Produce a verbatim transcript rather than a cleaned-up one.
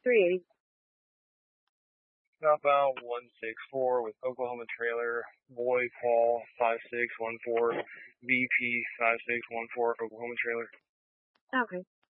three eighty. Southbound one six four with Oklahoma trailer, boy Paul five six one four, V P five six one four, Oklahoma trailer. Okay.